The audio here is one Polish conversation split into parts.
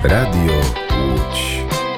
Radio Łódź.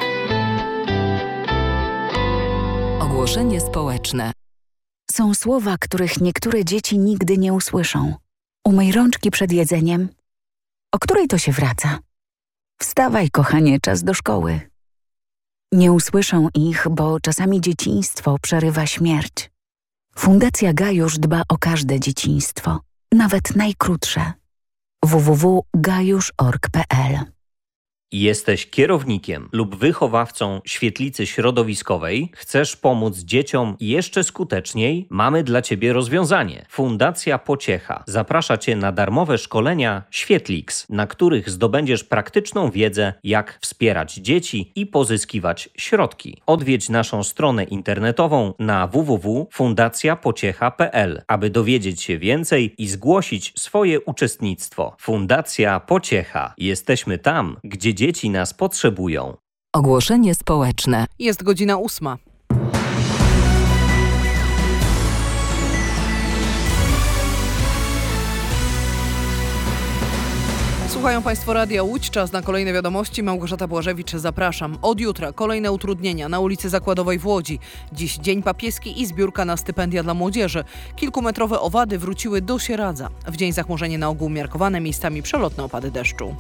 Ogłoszenie społeczne. Są słowa, których niektóre dzieci nigdy nie usłyszą. Umyj rączki przed jedzeniem. O której to się wraca? Wstawaj, kochanie, czas do szkoły. Nie usłyszą ich, bo czasami dzieciństwo przerywa śmierć. Fundacja Gajusz dba o każde dzieciństwo, nawet najkrótsze. www.gajusz.org.pl. Jesteś kierownikiem lub wychowawcą świetlicy środowiskowej? Chcesz pomóc dzieciom jeszcze skuteczniej? Mamy dla Ciebie rozwiązanie. Fundacja Pociecha zaprasza Cię na darmowe szkolenia Świetlix, na których zdobędziesz praktyczną wiedzę, jak wspierać dzieci i pozyskiwać środki. Odwiedź naszą stronę internetową na www.fundacjapociecha.pl, aby dowiedzieć się więcej i zgłosić swoje uczestnictwo. Fundacja Pociecha. Jesteśmy tam, gdzie dzieci nas potrzebują. Ogłoszenie społeczne. Jest godzina 8. Słuchają Państwo Radia Łódź. Czas na kolejne wiadomości. Małgorzata Błażewicz, zapraszam. Od jutra kolejne utrudnienia na ulicy Zakładowej w Łodzi. Dziś Dzień Papieski i zbiórka na stypendia dla młodzieży. Kilkumetrowe owady wróciły do Sieradza. W dzień zachmurzenie na ogół umiarkowane, miejscami przelotne opady deszczu.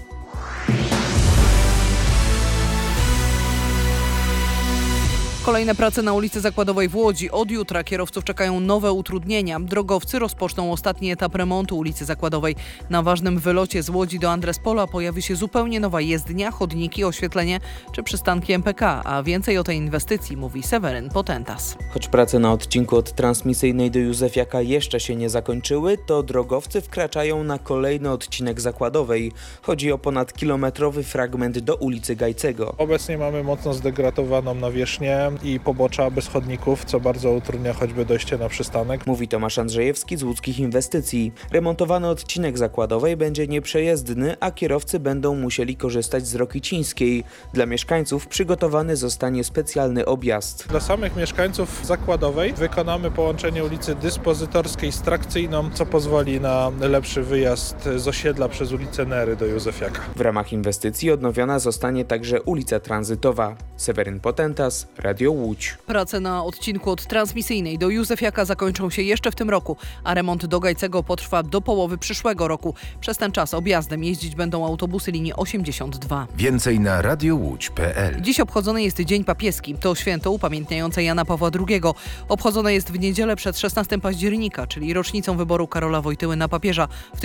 Kolejne prace na ulicy Zakładowej w Łodzi. Od jutra kierowców czekają nowe utrudnienia. Drogowcy rozpoczną ostatni etap remontu ulicy Zakładowej. Na ważnym wylocie z Łodzi do Andrespola pojawi się zupełnie nowa jezdnia, chodniki, oświetlenie czy przystanki MPK. A więcej o tej inwestycji mówi Seweryn Potentas. Choć prace na odcinku od Transmisyjnej do Józefiaka jeszcze się nie zakończyły, to drogowcy wkraczają na kolejny odcinek Zakładowej. Chodzi o ponadkilometrowy fragment do ulicy Gajcego. Obecnie mamy mocno zdegradowaną nawierzchnię i pobocza bez chodników, co bardzo utrudnia choćby dojście na przystanek. Mówi Tomasz Andrzejewski z Łódzkich Inwestycji. Remontowany odcinek Zakładowej będzie nieprzejezdny, a kierowcy będą musieli korzystać z Rokicińskiej. Dla mieszkańców przygotowany zostanie specjalny objazd. Dla samych mieszkańców Zakładowej wykonamy połączenie ulicy Dyspozytorskiej z Trakcyjną, co pozwoli na lepszy wyjazd z osiedla przez ulicę Nery do Józefiaka. W ramach inwestycji odnowiona zostanie także ulica Tranzytowa. Seweryn Potentas, Radio Łódź. Prace na odcinku od Transmisyjnej do Józefiaka zakończą się jeszcze w tym roku, a remont do Gajcego potrwa do połowy przyszłego roku. Przez ten czas objazdem jeździć będą autobusy linii 82. Więcej na radiołódź.pl. Dziś obchodzony jest Dzień Papieski. To święto upamiętniające Jana Pawła II. Obchodzone jest w niedzielę przed 16 października, czyli rocznicą wyboru Karola Wojtyły na papieża w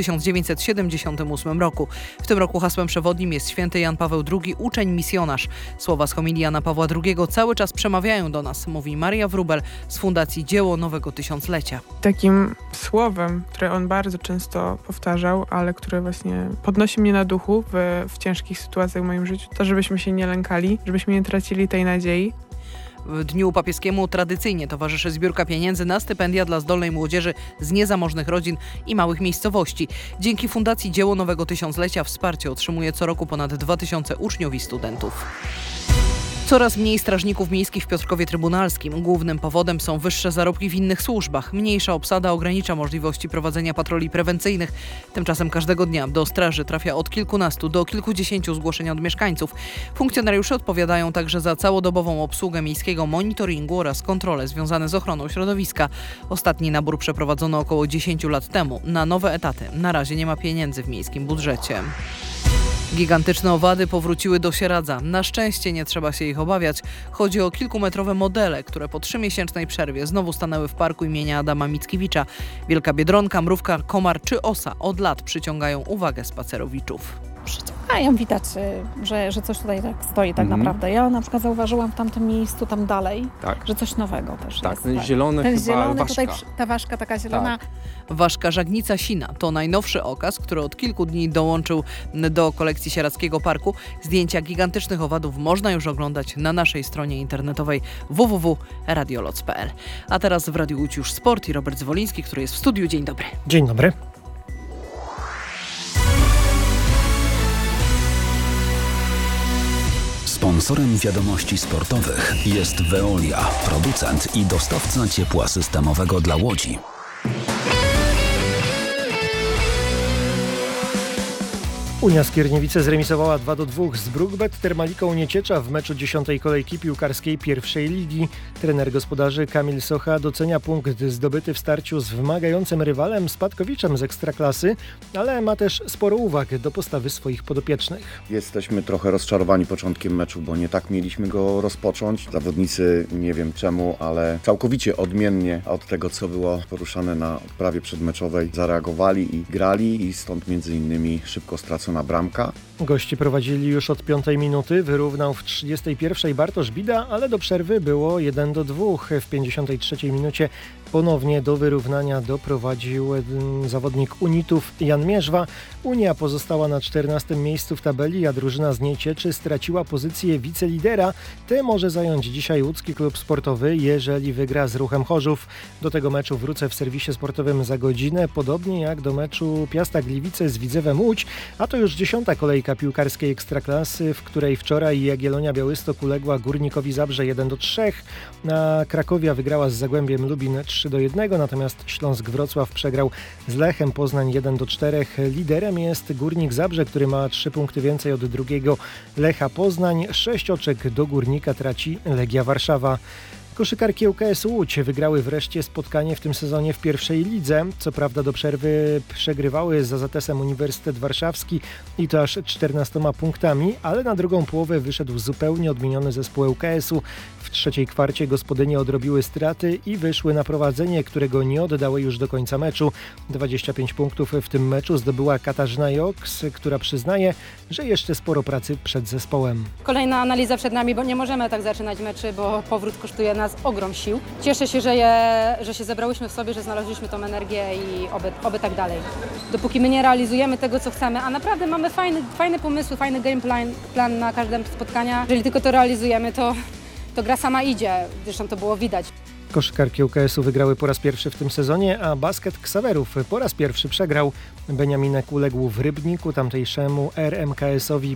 1978 roku. W tym roku hasłem przewodnim jest święty Jan Paweł II, uczeń misjonarz. Słowa z homilii Jana Pawła II cały czas przemawiają do nas, mówi Maria Wróbel z Fundacji Dzieło Nowego Tysiąclecia. Takim słowem, które on bardzo często powtarzał, ale które właśnie podnosi mnie na duchu w ciężkich sytuacjach w moim życiu, to żebyśmy się nie lękali, żebyśmy nie tracili tej nadziei. W Dniu Papieskiemu tradycyjnie towarzyszy zbiórka pieniędzy na stypendia dla zdolnej młodzieży z niezamożnych rodzin i małych miejscowości. Dzięki Fundacji Dzieło Nowego Tysiąclecia wsparcie otrzymuje co roku ponad 2000 uczniów i studentów. Coraz mniej strażników miejskich w Piotrkowie Trybunalskim. Głównym powodem są wyższe zarobki w innych służbach. Mniejsza obsada ogranicza możliwości prowadzenia patroli prewencyjnych. Tymczasem każdego dnia do straży trafia od kilkunastu do kilkudziesięciu zgłoszeń od mieszkańców. Funkcjonariusze odpowiadają także za całodobową obsługę miejskiego monitoringu oraz kontrole związane z ochroną środowiska. Ostatni nabór przeprowadzono około 10 lat temu. Na nowe etaty na razie nie ma pieniędzy w miejskim budżecie. Gigantyczne owady powróciły do Sieradza. Na szczęście nie trzeba się ich obawiać. Chodzi o kilkumetrowe modele, które po 3-miesięcznej przerwie znowu stanęły w parku imienia Adama Mickiewicza. Wielka Biedronka, mrówka, komar czy osa od lat przyciągają uwagę spacerowiczów. Przyciągają, widać, że coś tutaj tak stoi tak naprawdę. Ja na przykład zauważyłam w tamtym miejscu, tam dalej, że coś nowego też jest. Ten zielony ten chyba zielony ważka. tutaj, ta ważka taka zielona. Tak. Ważka żagnica sina to najnowszy okaz, który od kilku dni dołączył do kolekcji Sieradzkiego Parku. Zdjęcia gigantycznych owadów można już oglądać na naszej stronie internetowej www.radioloc.pl. A teraz w Radiu Łódź już sport i Robert Zwoliński, który jest w studiu. Dzień dobry. Dzień dobry. Sponsorem wiadomości sportowych jest Veolia, producent i dostawca ciepła systemowego dla Łodzi. Unia Skierniewice zremisowała 2-2 z Brukbet Termaliką Nieciecza w meczu 10. kolejki piłkarskiej pierwszej ligi. Trener gospodarzy Kamil Socha docenia punkt zdobyty w starciu z wymagającym rywalem Spadkowiczem z Ekstraklasy, ale ma też sporo uwag do postawy swoich podopiecznych. Jesteśmy trochę rozczarowani początkiem meczu, bo nie tak mieliśmy go rozpocząć. Zawodnicy, nie wiem czemu, ale całkowicie odmiennie od tego, co było poruszane na odprawie przedmeczowej, zareagowali i grali i stąd między innymi szybko stracona bramka. Goście prowadzili już od 5 minuty, wyrównał w 31 Bartosz Bida, ale do przerwy było 1-2. W 53 minucie ponownie do wyrównania doprowadził zawodnik Unitów Jan Mierzwa. Unia pozostała na 14 miejscu w tabeli, a drużyna z Niecieczy straciła pozycję wicelidera. Tę może zająć dzisiaj łódzki klub sportowy, jeżeli wygra z Ruchem Chorzów. Do tego meczu wrócę w serwisie sportowym za godzinę, podobnie jak do meczu Piasta Gliwice z Widzewem Łódź, a to już 10. kolejka piłkarskiej Ekstraklasy, w której wczoraj Jagiellonia Białystok uległa Górnikowi Zabrze 1-3, a Krakowia wygrała z Zagłębiem Lubin 3-1, natomiast Śląsk Wrocław przegrał z Lechem Poznań 1-4. Liderem jest Górnik Zabrze, który ma 3 punkty więcej od drugiego Lecha Poznań. 6 oczek do Górnika traci Legia Warszawa. Koszykarki ŁKS Łódź wygrały wreszcie spotkanie w tym sezonie w pierwszej lidze. Co prawda do przerwy przegrywały z AZS-em Uniwersytet Warszawski i to aż 14 punktami, ale na drugą połowę wyszedł zupełnie odmieniony zespół ŁKS-u. W trzeciej kwarcie gospodynie odrobiły straty i wyszły na prowadzenie, którego nie oddały już do końca meczu. 25 punktów w tym meczu zdobyła Katarzyna Joks, która przyznaje, że jeszcze sporo pracy przed zespołem. Kolejna analiza przed nami, bo nie możemy tak zaczynać meczy, bo powrót kosztuje nas ogrom sił. Cieszę się, że się zebrałyśmy w sobie, że znaleźliśmy tą energię i oby tak dalej. Dopóki my nie realizujemy tego, co chcemy, a naprawdę mamy fajne pomysły, fajny game plan na każde spotkania. Jeżeli tylko to realizujemy, to gra sama idzie. Zresztą to było widać. Koszykarki ŁKS-u wygrały po raz pierwszy w tym sezonie, a basket Ksawerów po raz pierwszy przegrał. Beniaminek uległ w Rybniku tamtejszemu RMKS-owi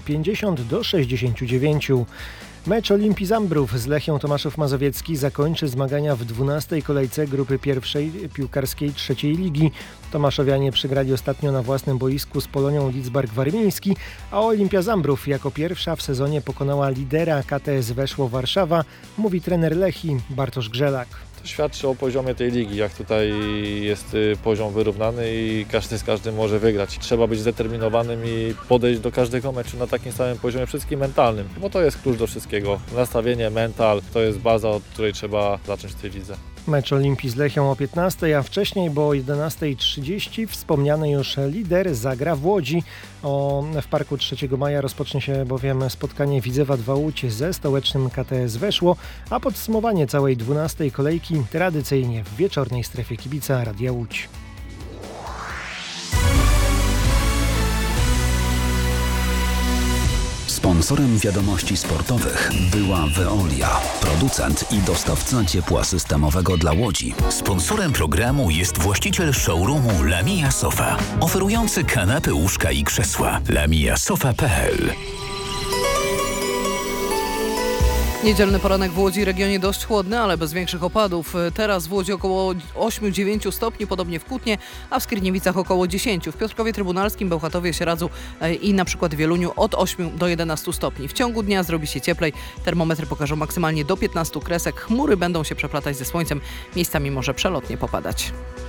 50-69. Mecz Olimpii Zambrów z Lechią Tomaszów Mazowiecki zakończy zmagania w 12. kolejce grupy pierwszej piłkarskiej trzeciej ligi. Tomaszowianie przegrali ostatnio na własnym boisku z Polonią Lidzbark Warmiński, a Olimpia Zambrów jako pierwsza w sezonie pokonała lidera KTS Weszło Warszawa, mówi trener Lechii Bartosz Grzelak. To świadczy o poziomie tej ligi, jak tutaj jest poziom wyrównany i każdy z każdym może wygrać. Trzeba być zdeterminowanym i podejść do każdego meczu na takim samym poziomie, wszystkim mentalnym, bo to jest klucz do wszystkiego. Nastawienie, mental, to jest baza, od której trzeba zacząć w tej lidze. Mecz Olimpii z Lechią o 15, a wcześniej, bo o 11:30 wspomniany już lider zagra w Łodzi. W Parku 3 Maja rozpocznie się bowiem spotkanie Widzewa 2 Łódź ze stołecznym KTS Weszło, a podsumowanie całej 12. kolejki tradycyjnie w wieczornej strefie kibica Radia Łódź. Sponsorem wiadomości sportowych była Veolia, producent i dostawca ciepła systemowego dla Łodzi. Sponsorem programu jest właściciel showroomu Lamia Sofa, oferujący kanapy, łóżka i krzesła. lamiasofa.pl. Niedzielny poranek w Łodzi, regionie dość chłodny, ale bez większych opadów. Teraz w Łodzi około 8-9 stopni, podobnie w Kutnie, a w Skierniewicach około 10. W Piotrkowie Trybunalskim, Bełchatowie, Sieradzu i na przykład Wieluniu od 8 do 11 stopni. W ciągu dnia zrobi się cieplej, termometry pokażą maksymalnie do 15 kresek, chmury będą się przeplatać ze słońcem, miejscami może przelotnie popadać.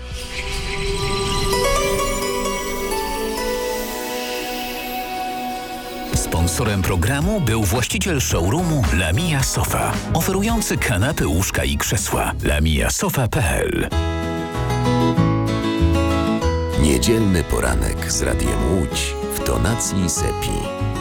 Sponsorem programu był właściciel showroomu Lamia Sofa, oferujący kanapy, łóżka i krzesła. lamiasofa.pl. Niedzielny poranek z Radiem Łódź w tonacji Sepi.